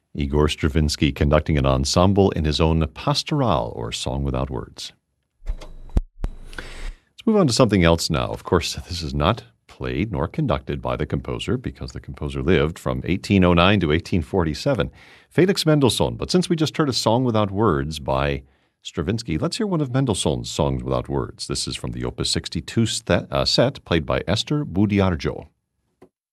Igor Stravinsky conducting an ensemble in his own pastoral, or song without words. Let's move on to something else now. Of course, this is not played nor conducted by the composer because the composer lived from 1809 to 1847, Felix Mendelssohn. But since we just heard a song without words by Stravinsky, let's hear one of Mendelssohn's songs without words. This is from the Opus 62 set played by Esther Budiarjo.